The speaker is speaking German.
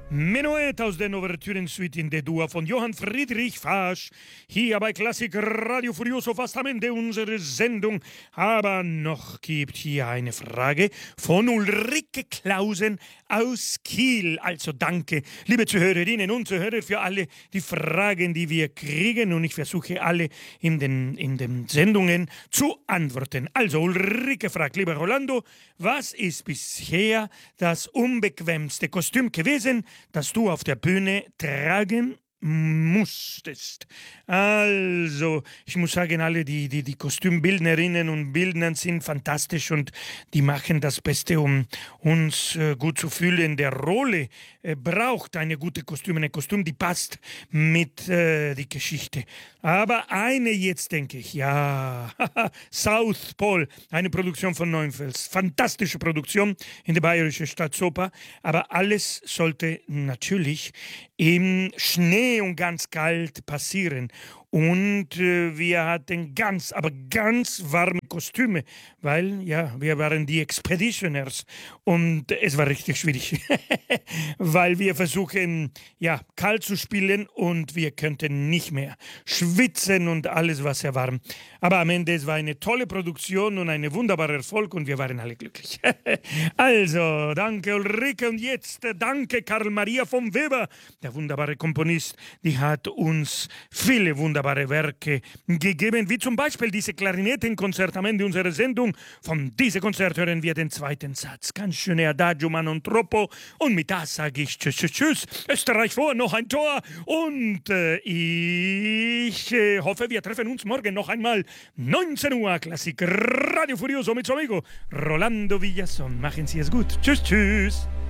Menuett aus den Ouvertüren-Suite in D-Dur von Johann Friedrich Fasch. Hier bei Klassik Radio Furioso fast am Ende unserer Sendung. Aber noch gibt hier eine Frage von Ulrike Klausen aus Kiel. Also danke, liebe Zuhörerinnen und Zuhörer, für alle die Fragen, die wir kriegen. Und ich versuche alle in den Sendungen zu antworten. Also Ulrike fragt, lieber Rolando, was ist bisher das unbequemste Kostüm gewesen, das du auf der Bühne tragen musstest? Also, ich muss sagen, alle die Kostümbildnerinnen und Bildner sind fantastisch und die machen das Beste, um uns gut zu fühlen. Der Rolle braucht ein Kostüm, die passt mit die Geschichte. Aber eine jetzt, denke ich, ja, South Pole, eine Produktion von Neunfels, fantastische Produktion in der Bayerischen Staatsoper, aber alles sollte natürlich im Schnee und ganz kalt passieren. Und wir hatten ganz warme Kostüme, weil, ja, wir waren die Expeditioners und es war richtig schwierig, weil wir versuchen, ja, kalt zu spielen und wir könnten nicht mehr schwitzen und alles war sehr warm. Aber am Ende, es war eine tolle Produktion und ein wunderbarer Erfolg und wir waren alle glücklich. Also, danke Ulrike und jetzt danke Karl Maria von Weber, der wunderbare Komponist, die hat uns viele wunderbare Werke gegeben, wie zum Beispiel diese Klarinettenkonzert am Ende unserer Sendung. Von diesem Konzert hören wir den zweiten Satz. Ganz schöne Adagio ma non troppo. Und mit das sage ich tschüss. Österreich vor, noch ein Tor. Und ich hoffe, wir treffen uns morgen noch einmal. 19 Uhr, Klassik Radio Furioso mit su amigo Rolando Villazón. Machen Sie es gut. Tschüss.